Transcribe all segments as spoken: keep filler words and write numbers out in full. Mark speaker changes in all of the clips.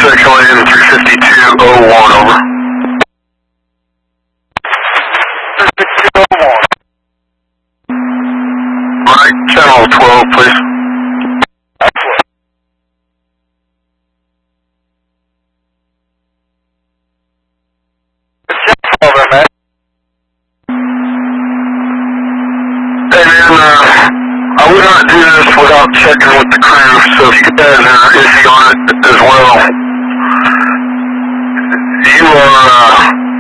Speaker 1: six lane three fifty-two oh one, over.
Speaker 2: three fifty-two oh one.
Speaker 1: Right, channel twelve, please.
Speaker 2: Excellent. Channel over, Matt.
Speaker 1: Hey man, uh, I would not do this without checking with the crew, so if you guys are iffy on it as well, you are, uh,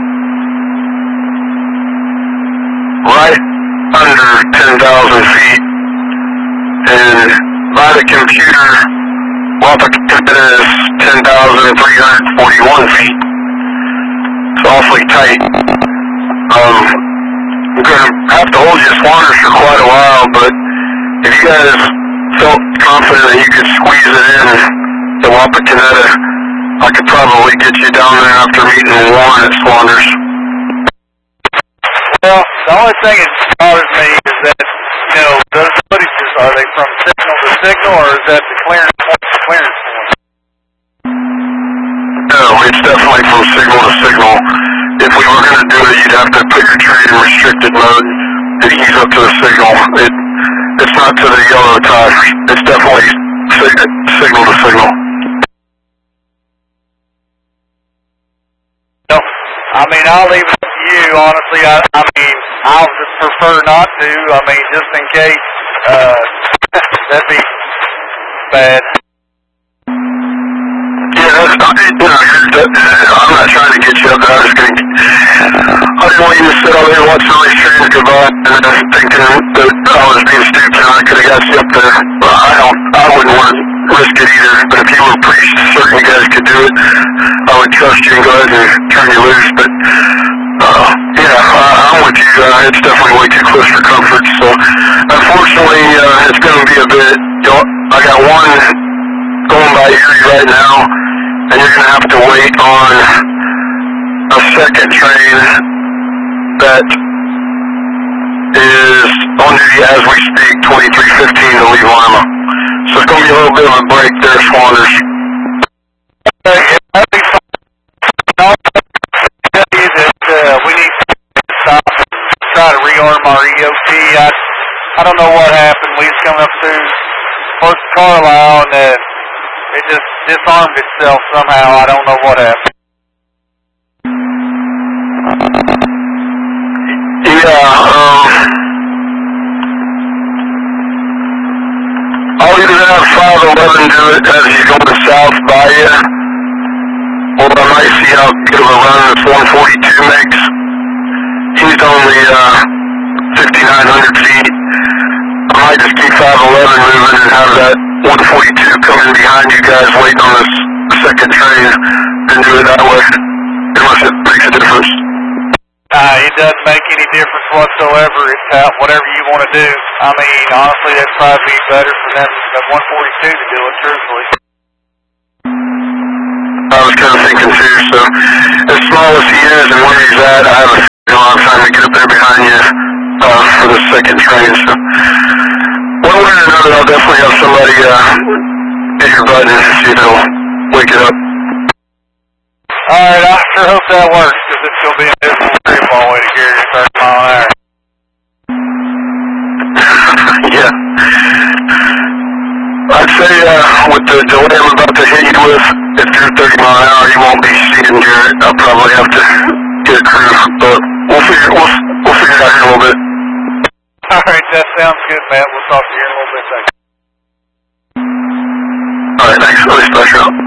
Speaker 1: right under ten thousand feet, and by the computer, Wapakita is ten thousand three hundred forty-one feet. It's awfully tight. Um, I'm going to have to hold you swaners for quite a while, but if you guys felt confident that you could squeeze it in to Wapakoneta, I could probably get you down there after meeting Warren at Swaners.
Speaker 2: Well, the only thing that bothers me is that, you know, those footages, are they from signal to signal, or is that the clearance point to clearance point?
Speaker 1: No, it's definitely from signal to signal. If we were going to do it, you'd have to put your train in restricted mode and ease up to the signal. It, it's not to the yellow tires. It's definitely sig signal to signal.
Speaker 2: No, I mean, I'll leave it up to you, honestly. I, I mean, I would prefer not to. I mean, just in case, uh, that'd be bad.
Speaker 1: Yeah, that's not, you know, that, I'm not trying to get you up there. I was just going to, I didn't want you to sit over there watching all these trains go by and then thinking that I was being stupid and I could have got you up there. Well, I don't, I wouldn't want to risk it either, but if you were pretty certain you guys could do it, I would trust you and go ahead and turn you loose, but, uh, yeah, I, I'm with you. Uh, it's definitely way too close for comfort, so, unfortunately, uh, it's going to be a bit, you know, I got one going by Erie right now, and you're going to have to wait on a second train that is on duty as we speak, twenty-three fifteen to leave Lima. So it's going to be a little bit of a break there, Swaners.
Speaker 2: That'd be fine. I'll tell you that uh, we need to stop and try to rearm our E O T. I, I don't know what happened. We was coming up through Fort Carlisle, and uh, it just disarmed itself somehow. I don't know what happened.
Speaker 1: Yeah, um, I'll either have five eleven do it as he's going south by you, or I might see how good of a run this one forty-two makes. He's only uh, fifty-nine hundred feet. I might just keep five eleven moving and have that one forty-two come in behind you guys waiting on this second train and do it that way, unless it makes a difference.
Speaker 2: Uh, it doesn't make any difference whatsoever. It's uh, whatever you want to do. I mean, honestly, that'd probably be better for them, that one forty-two to do it, truthfully.
Speaker 1: I was kind of thinking too, so as small as he is and where he's at, I have a feeling I'll time to get up there behind you uh, for the second train, so one way or another, I'll definitely have somebody uh, hit your button and see if it'll wake it up.
Speaker 2: Alright, I sure hope that works, because it's going to be a miserable trip all the way to Gary at thirty mile an hour.
Speaker 1: Yeah. I'd say uh, with the delay I'm about to hit you with, if you're thirty mile an hour, you won't be seeing Garrett. I'll probably have to get a crew, but we'll figure, we'll, we'll figure it out here a little bit.
Speaker 2: Alright, that sounds good, Matt. We'll talk to you in a little bit. Thanks.
Speaker 1: Alright, thanks. Really special.